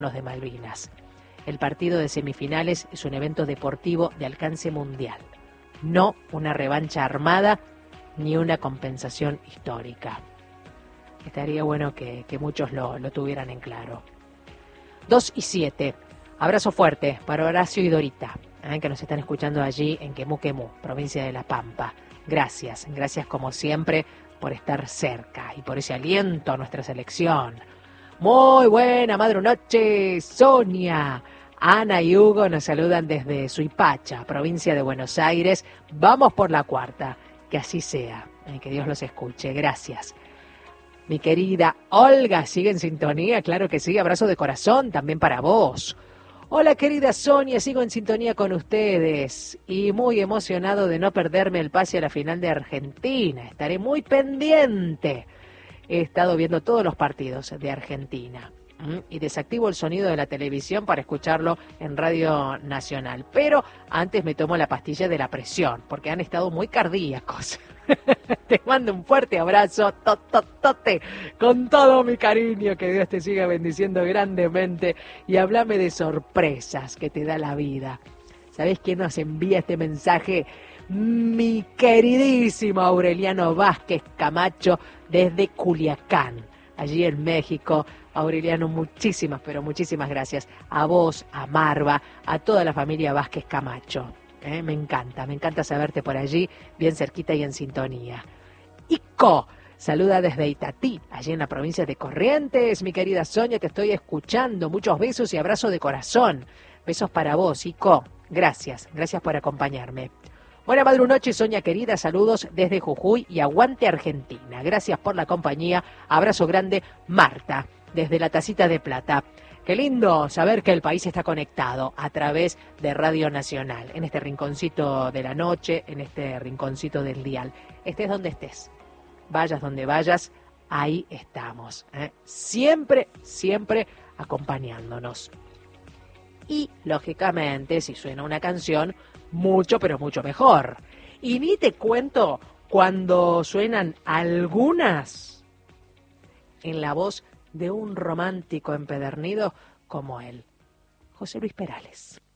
de Malvinas. El partido de semifinales es un evento deportivo de alcance mundial, no una revancha armada ni una compensación histórica. Estaría bueno que muchos lo tuvieran en claro. 2:07. Abrazo fuerte para Horacio y Dorita, que nos están escuchando allí en Quemú Quemú, provincia de La Pampa. Gracias como siempre por estar cerca y por ese aliento a nuestra selección. Muy buena madrunoche, Sonia. Ana y Hugo nos saludan desde Suipacha, provincia de Buenos Aires. Vamos por la cuarta, que así sea, que Dios los escuche. Gracias. Mi querida Olga, ¿sigue en sintonía? Claro que sí, abrazo de corazón también para vos. Hola querida Sonia, sigo en sintonía con ustedes y muy emocionado de no perderme el pase a la final de Argentina. Estaré muy pendiente. He estado viendo todos los partidos de Argentina y desactivo el sonido de la televisión para escucharlo en Radio Nacional. Pero antes me tomo la pastilla de la presión porque han estado muy cardíacos. Te mando un fuerte abrazo, tote, con todo mi cariño, que Dios te siga bendiciendo grandemente y háblame de sorpresas que te da la vida. ¿Sabés quién nos envía este mensaje? Mi queridísimo Aureliano Vázquez Camacho desde Culiacán, allí en México. Aureliano, muchísimas, pero muchísimas gracias a vos, a Marva, a toda la familia Vázquez Camacho. Me encanta saberte por allí, bien cerquita y en sintonía. Ico, saluda desde Itatí, allí en la provincia de Corrientes. Mi querida Sonia, te estoy escuchando. Muchos besos y abrazo de corazón. Besos para vos, Ico. Gracias por acompañarme. Buena madrunoche, Sonia querida, saludos desde Jujuy y aguante Argentina. Gracias por la compañía. Abrazo grande, Marta, desde la Tacita de Plata. Qué lindo saber que el país está conectado a través de Radio Nacional, en este rinconcito de la noche, en este rinconcito del dial. Estés donde estés, vayas donde vayas, ahí estamos. Siempre acompañándonos. Y, lógicamente, si suena una canción, mucho, pero mucho mejor. Y ni te cuento cuando suenan algunas en la voz de un romántico empedernido como él, José Luis Perales.